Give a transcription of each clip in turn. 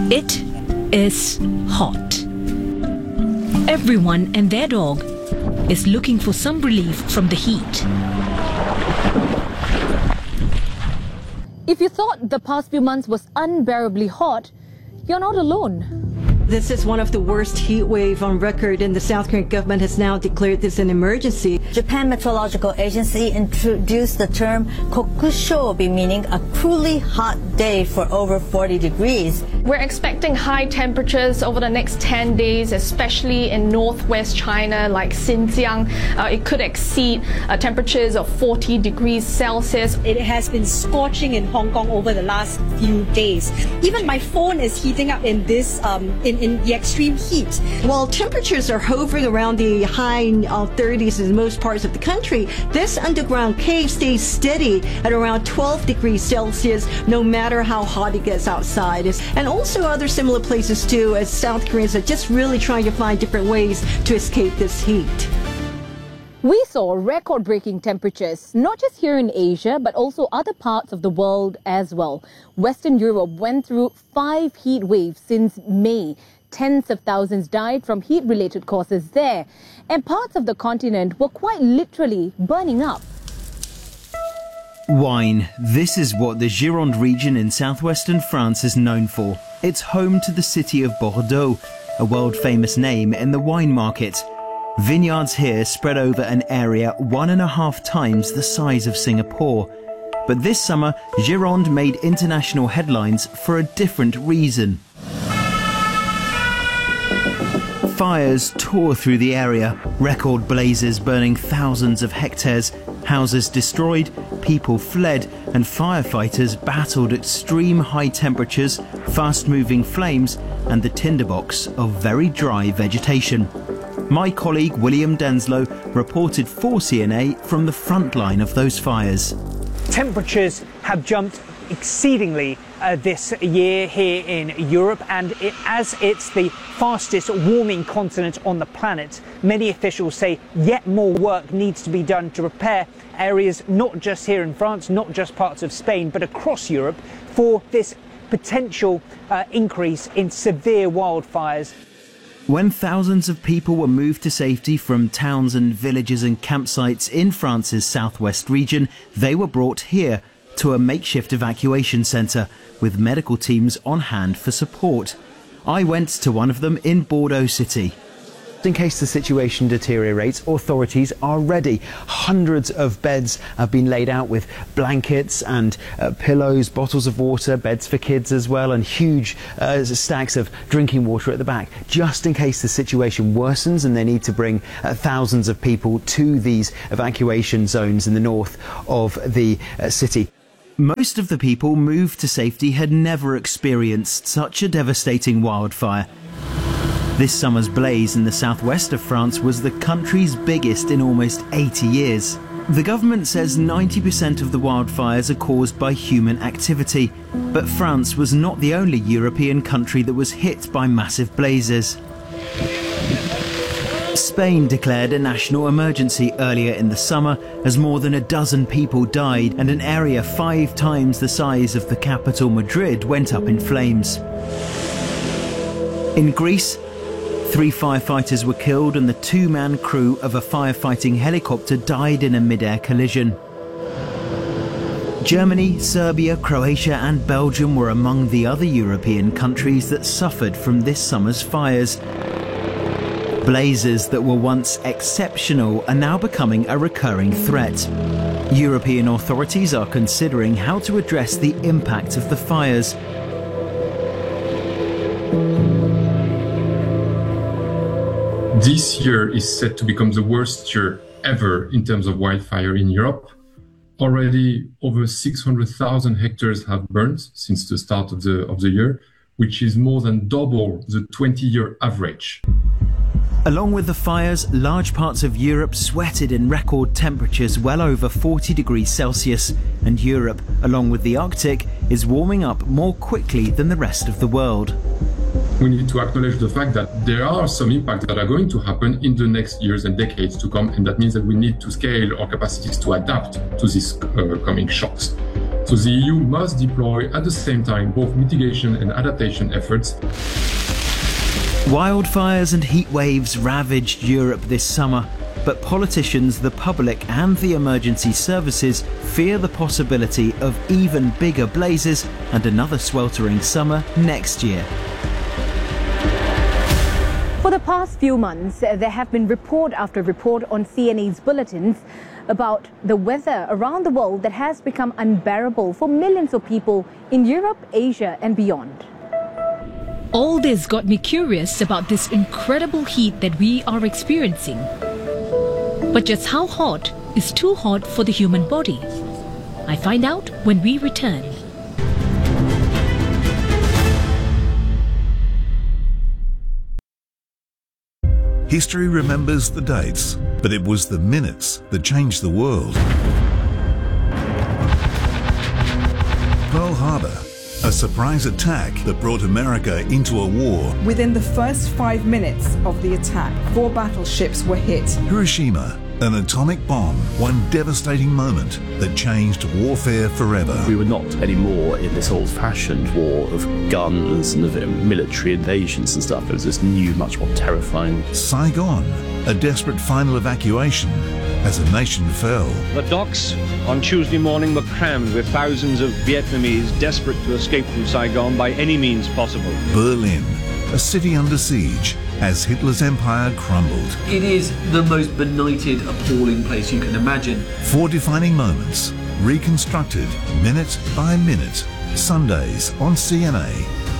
It is hot. Everyone and their dog is looking for some relief from the heat. If you thought the past few months was unbearably hot, you're not alone. This is one of the worst heat wave on record, and the South Korean government has now declared this an emergency. Japan Meteorological Agency introduced the term kokushobi, meaning a cruelly hot day for over 40 degrees. We're expecting high temperatures over the next 10 days, especially in northwest China like Xinjiang. It could exceed temperatures of 40 degrees Celsius. It has been scorching in Hong Kong over the last few days. Even my phone is heating up in this in the extreme heat. While temperatures are hovering around the high 30s in most parts of the country, this underground cave stays steady at around 12 degrees Celsius no matter how hot it gets outside. And also other similar places too, as South Koreans are just really trying to find different ways to escape this heat. We saw record-breaking temperatures, not just here in Asia, but also other parts of the world as well. Western Europe went through 5 heat waves since May. Tens of thousands died from heat-related causes there. And parts of the continent were quite literally burning up. Wine. This is what the Gironde region in southwestern France is known for. It's home to the city of Bordeaux, a world-famous name in the wine market. Vineyards here spread over an area 1.5 times the size of Singapore. But this summer, Gironde made international headlines for a different reason. Fires tore through the area, record blazes burning thousands of hectares, houses destroyed, people fled, and firefighters battled extreme high temperatures, fast-moving flames, and the tinderbox of very dry vegetation. My colleague William Denslow reported for CNA from the front line of those fires. Temperatures have jumped exceedingly this year here in Europe, and as it's the fastest warming continent on the planet, many officials say yet more work needs to be done to prepare areas not just here in France, not just parts of Spain, but across Europe for this potential increase in severe wildfires. When thousands of people were moved to safety from towns and villages and campsites in France's southwest region, they were brought here to a makeshift evacuation centre with medical teams on hand for support. I went to one of them in Bordeaux City. In case the situation deteriorates, authorities are ready. Hundreds of beds have been laid out with blankets and pillows, bottles of water, beds for kids as well, and huge stacks of drinking water at the back, just in case the situation worsens and they need to bring thousands of people to these evacuation zones in the north of the city. Most of the people moved to safety had never experienced such a devastating wildfire. This summer's blaze in the southwest of France was the country's biggest in almost 80 years. The government says 90% of the wildfires are caused by human activity, but France was not the only European country that was hit by massive blazes. Spain declared a national emergency earlier in the summer as more than a dozen people died and an area 5 times the size of the capital Madrid went up in flames. In Greece, 3 firefighters were killed and the 2-man crew of a firefighting helicopter died in a mid-air collision. Germany, Serbia, Croatia and Belgium were among the other European countries that suffered from this summer's fires. Blazes that were once exceptional are now becoming a recurring threat. European authorities are considering how to address the impact of the fires. This year is set to become the worst year ever in terms of wildfire in Europe. Already over 600,000 hectares have burned since the start of the year, which is more than double the 20-year average. Along with the fires, large parts of Europe sweated in record temperatures well over 40 degrees Celsius, and Europe, along with the Arctic, is warming up more quickly than the rest of the world. We need to acknowledge the fact that there are some impacts that are going to happen in the next years and decades to come, and that means that we need to scale our capacities to adapt to these coming shocks. So the EU must deploy at the same time both mitigation and adaptation efforts. Wildfires and heat waves ravaged Europe this summer, but politicians, the public and the emergency services fear the possibility of even bigger blazes and another sweltering summer next year. For the past few months, there have been report after report on CNA's bulletins about the weather around the world that has become unbearable for millions of people in Europe, Asia and beyond. All this got me curious about this incredible heat that we are experiencing. But just how hot is too hot for the human body? I find out when we return. History remembers the dates, but it was the minutes that changed the world. Pearl Harbor, a surprise attack that brought America into a war. Within the first 5 minutes of the attack, 4 battleships were hit. Hiroshima, an atomic bomb, one devastating moment that changed warfare forever. We were not anymore in this old-fashioned war of guns and of military invasions and stuff. It was this new, much more terrifying. Saigon, a desperate final evacuation as a nation fell. The docks on Tuesday morning were crammed with thousands of Vietnamese desperate to escape from Saigon by any means possible. Berlin, a city under siege as Hitler's empire crumbled. It is the most benighted, appalling place you can imagine. 4 defining moments, reconstructed minute by minute. Sundays on CNA.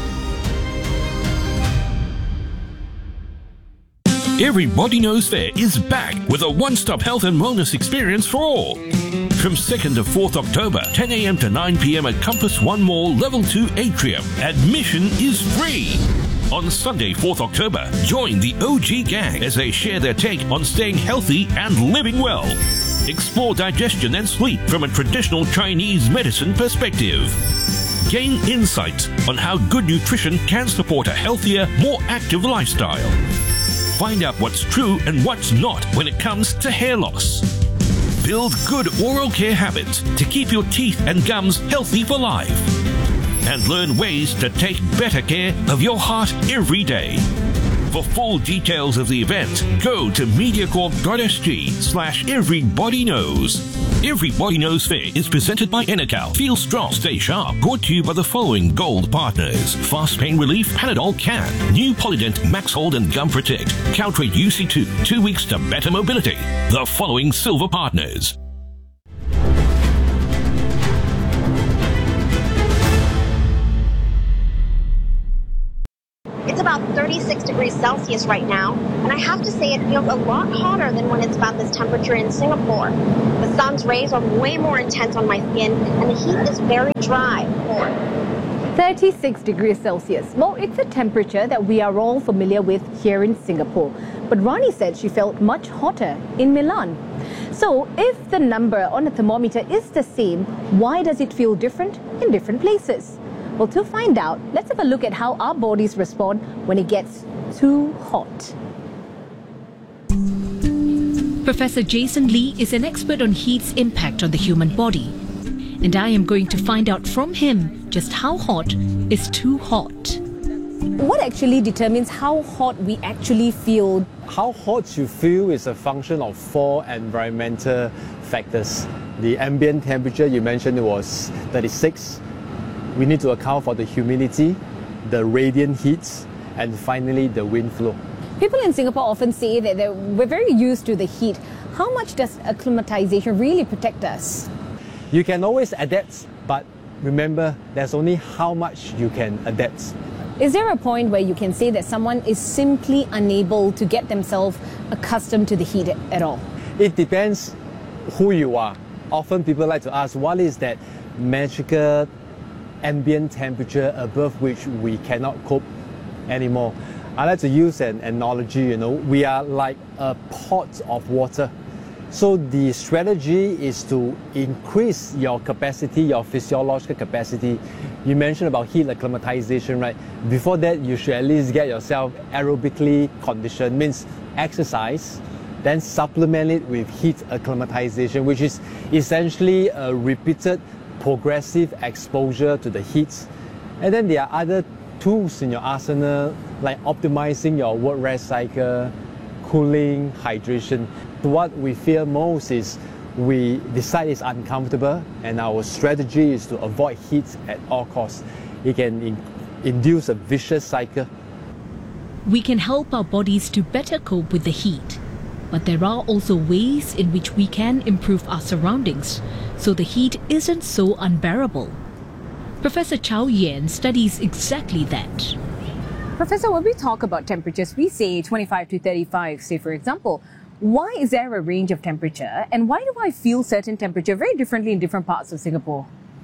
Everybody Knows Fair is back with a one-stop health and wellness experience for all. From 2nd to 4th October, 10 a.m. to 9 p.m. at Compass One Mall, Level 2 Atrium. Admission is free. On Sunday, 4th October, join the OG gang as they share their take on staying healthy and living well. Explore digestion and sleep from a traditional Chinese medicine perspective. Gain insights on how good nutrition can support a healthier, more active lifestyle. Find out what's true and what's not when it comes to hair loss. Build good oral care habits to keep your teeth and gums healthy for life. And learn ways to take better care of your heart every day. For full details of the event, go to MediaCorp.sg/everybodyknows. Everybody Knows Fair is presented by Enecal. Feel strong, stay sharp. Brought to you by the following gold partners: Fast Pain Relief, Panadol Can, New Polydent, Max Hold and Gum Protect, Caltrate UC2, 2 weeks to better mobility. The following silver partners. It's about 36 degrees Celsius right now, and I have to say it feels a lot hotter than when it's about this temperature in Singapore. The sun's rays are way more intense on my skin, and the heat is very dry. 36 degrees Celsius. Well, it's a temperature that we are all familiar with here in Singapore. But Rani said she felt much hotter in Milan. So if the number on a thermometer is the same, why does it feel different in different places? Well, to find out, let's have a look at how our bodies respond when it gets too hot. Professor Jason Lee is an expert on heat's impact on the human body. And I am going to find out from him just how hot is too hot. What actually determines how hot we actually feel? How hot you feel is a function of 4 environmental factors. The ambient temperature you mentioned was 36. We need to account for the humidity, the radiant heat, and finally the wind flow. People in Singapore often say that we're very used to the heat. How much does acclimatization really protect us? You can always adapt, but remember, there's only how much you can adapt. Is there a point where you can say that someone is simply unable to get themselves accustomed to the heat at all? It depends who you are. Often people like to ask, what is that magical ambient temperature above which we cannot cope anymore? I like to use an analogy, we are like a pot of water. So the strategy is to increase your capacity, your physiological capacity. You mentioned about heat acclimatization, right? Before that, you should at least get yourself aerobically conditioned, means exercise, then supplement it with heat acclimatization, which is essentially a repeated progressive exposure to the heat. And then there are other tools in your arsenal, like optimizing your work rest cycle, cooling, hydration. What we fear most is we decide it's uncomfortable, and our strategy is to avoid heat at all costs. It can induce a vicious cycle. We can help our bodies to better cope with the heat, but there are also ways in which we can improve our surroundings so the heat isn't so unbearable. Professor Chow Yen studies exactly that. Professor, when we talk about temperatures, we say 25 to 35, say for example. Why is there a range of temperature, and why do I feel certain temperature very differently in different parts of Singapore?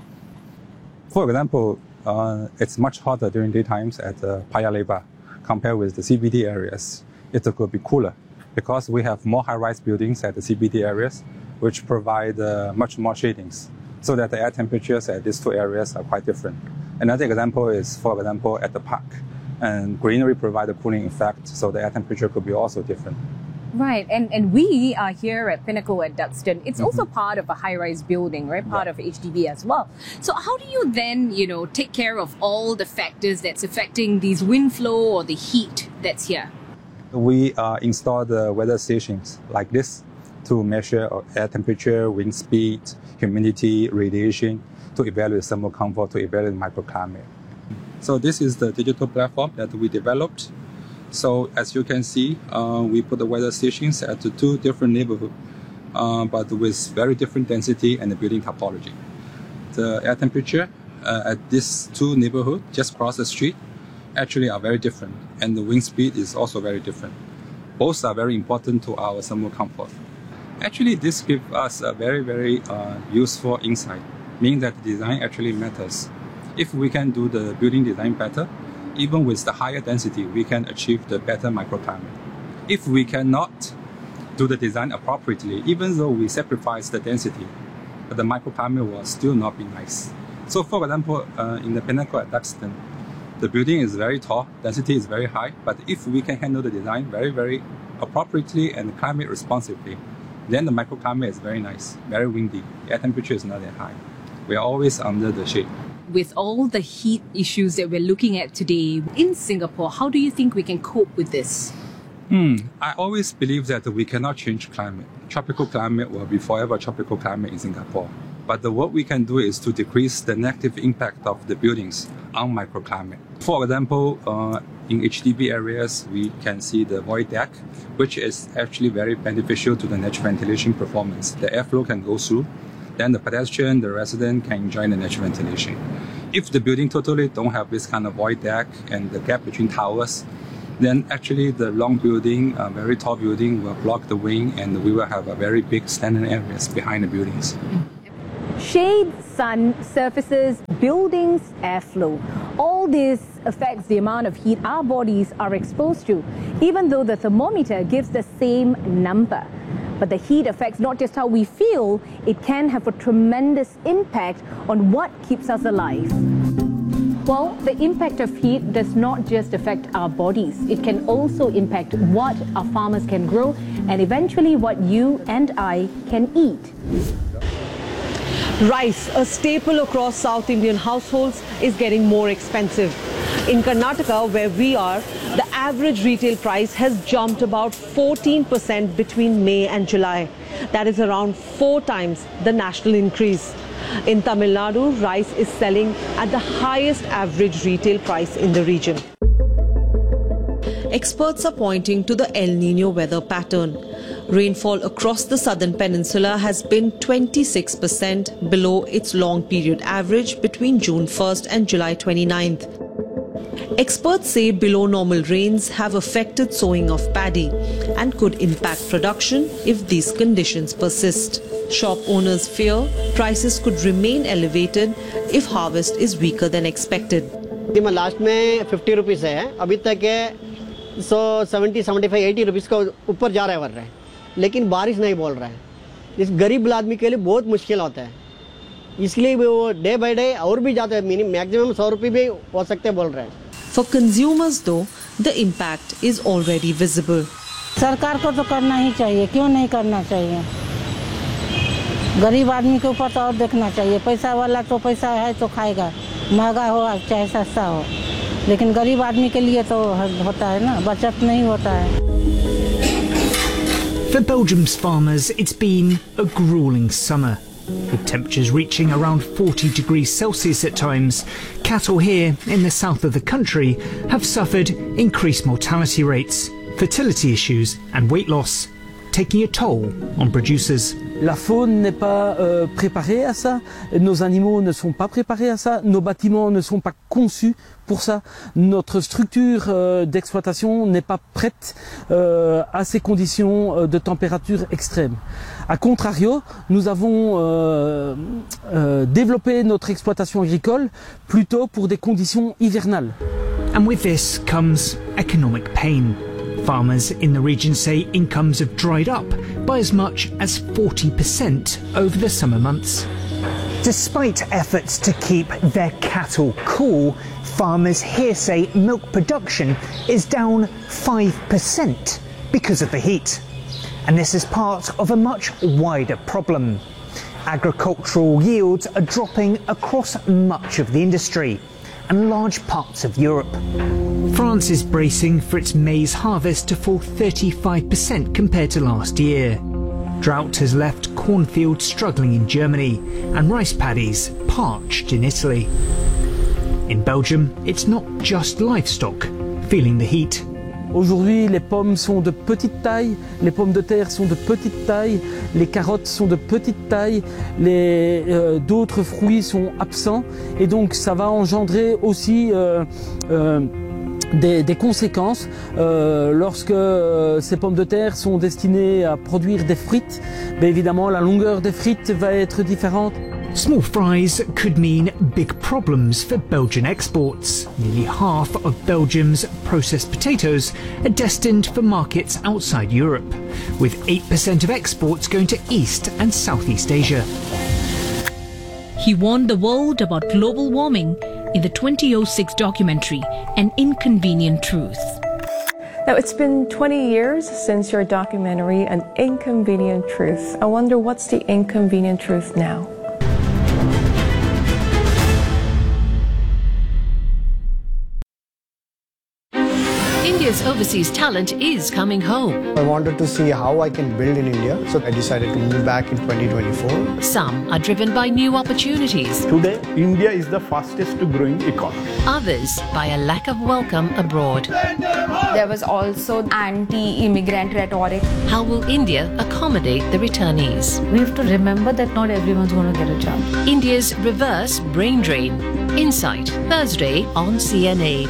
For example, it's much hotter during daytimes at Paya Lebar compared with the CBD areas. It could be cooler because we have more high-rise buildings at the CBD areas, which provide much more shadings, so that the air temperatures at these two areas are quite different. Another example is, for example, at the park, and greenery provides a cooling effect, so the air temperature could be also different. Right, and we are here at Pinnacle at Duxton. It's also part of a high-rise building, right? Part of HDB as well. So how do you then, take care of all the factors that's affecting these wind flow or the heat that's here? We install the weather stations like this to measure air temperature, wind speed, humidity, radiation, to evaluate thermal comfort, to evaluate microclimate. So this is the digital platform that we developed. So as you can see, we put the weather stations at two different neighborhoods, but with very different density and the building topology. The air temperature at these two neighborhoods just across the street actually are very different, and the wind speed is also very different. Both are very important to our thermal comfort. Actually, this gives us a very, very useful insight, meaning that design actually matters. If we can do the building design better, even with the higher density, we can achieve the better microclimate. If we cannot do the design appropriately, even though we sacrifice the density, the microclimate will still not be nice. So for example, in the Pinnacle at Duxton, the building is very tall, density is very high, but if we can handle the design very, very appropriately and climate responsively, then the microclimate is very nice, very windy, the air temperature is not that high. We are always under the shade. With all the heat issues that we're looking at today in Singapore, how do you think we can cope with this? I always believe that we cannot change climate. Tropical climate will be forever tropical climate in Singapore. But what we can do is to decrease the negative impact of the buildings on microclimate. For example, in HDB areas, we can see the void deck, which is actually very beneficial to the natural ventilation performance. The airflow can go through. Then the pedestrian, the resident can enjoy the natural ventilation. If the building totally don't have this kind of void deck and the gap between towers, then actually the long building, very tall building will block the wind, and we will have a very big standing areas behind the buildings. Shade, sun, surfaces, buildings, airflow. All this affects the amount of heat our bodies are exposed to, even though the thermometer gives the same number. But the heat affects not just how we feel, it can have a tremendous impact on what keeps us alive. Well, the impact of heat does not just affect our bodies. It can also impact what our farmers can grow and eventually what you and I can eat. Rice, a staple across South Indian households, is getting more expensive. In Karnataka, where we are, the average retail price has jumped about 14% between May and July. That is around 4 times the national increase. In Tamil Nadu, rice is selling at the highest average retail price in the region. Experts are pointing to the El Niño weather pattern. Rainfall across the southern peninsula has been 26% below its long period average between June 1st and July 29th. Experts say below normal rains have affected sowing of paddy and could impact production if these conditions persist. Shop owners fear prices could remain elevated if harvest is weaker than expected. Last में 50 rupees है, अभी तक 70, 75, 80 rupees का ऊपर जा रहा है, लेकिन बारिश नहीं बोल रहा है. इस गरीब आदमी के लिए बहुत मुश्किल होता है. इसलिए वो डे बाय डे और भी जाता है, मैक्सिमम 100 रुपये भी हो सकते हैं बोल रहे हैं. For consumers though, the impact is already visible. सरकार को तो करना ही चाहिए, क्यों नहीं करना चाहिए? गरीब आदमी के ऊपर तो और देखना चाहिए पैसा वाला तो पैसा है तो खाएगा महंगा हो चाहे सस्ता हो लेकिन गरीब आदमी के लिए तो होता है ना बचत नहीं होता है For Belgium's farmers, it's been a grueling summer. With temperatures reaching around 40 degrees Celsius at times, cattle here in the south of the country have suffered increased mortality rates, fertility issues and weight loss, taking a toll on producers. La faune n'est pas préparée à ça, nos animaux ne sont pas préparés à ça, nos bâtiments ne sont pas conçus pour ça, notre structure d'exploitation n'est pas prête à ces conditions de température extrême. A contrario, nous avons développé notre exploitation agricole plutôt pour des conditions hivernales. And with this comes economic pain. Farmers in the region say incomes have dried up by as much as 40% over the summer months. Despite efforts to keep their cattle cool, farmers here say milk production is down 5% because of the heat. And this is part of a much wider problem. Agricultural yields are dropping across much of the industry and large parts of Europe. France is bracing for its maize harvest to fall 35% compared to last year. Drought has left cornfields struggling in Germany and rice paddies parched in Italy. In Belgium, it's not just livestock feeling the heat. Aujourd'hui, les pommes sont de petite taille, les pommes de terre sont de petite taille, les carottes sont de petite taille, d'autres fruits sont absents et donc ça va engendrer aussi des conséquences lorsque ces pommes de terre sont destinées à produire des frites. Bien évidemment, la longueur des frites va être différente. Small fries could mean big problems for Belgian exports. Nearly half of Belgium's processed potatoes are destined for markets outside Europe, with 8% of exports going to East and Southeast Asia. He warned the world about global warming in the 2006 documentary, An Inconvenient Truth. Now, it's been 20 years since your documentary, An Inconvenient Truth. I wonder what's the inconvenient truth now? India's overseas talent is coming home. I wanted to see how I can build in India, so I decided to move back in 2024. Some are driven by new opportunities. Today, India is the fastest growing economy. Others by a lack of welcome abroad. There was also anti-immigrant rhetoric. How will India accommodate the returnees? We have to remember that not everyone's going to get a job. India's reverse brain drain. Insight, Thursday on CNA.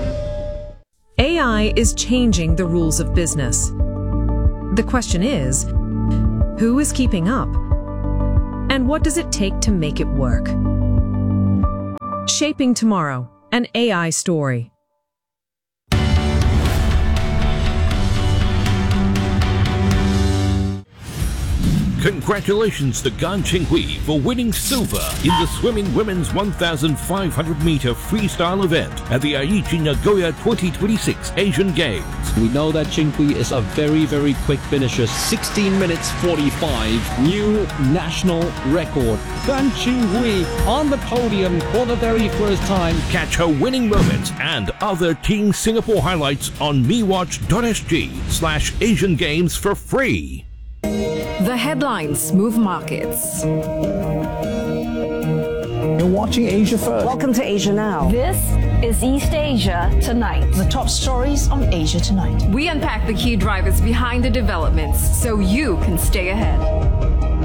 AI is changing the rules of business. The question is, who is keeping up? And what does it take to make it work? Shaping Tomorrow, an AI story. Congratulations to Gan Qinghui for winning silver in the swimming women's 1,500-meter freestyle event at the Aichi Nagoya 2026 Asian Games. We know that Qinghui is a very, very quick finisher. 16 minutes 45, new national record. Gan Qinghui on the podium for the very first time. Catch her winning moments and other Team Singapore highlights on mewatch.sg/Asian Games for free. The headlines move markets. You're watching Asia First. Welcome to Asia Now. This is East Asia Tonight. The top stories on Asia Tonight. We unpack the key drivers behind the developments so you can stay ahead.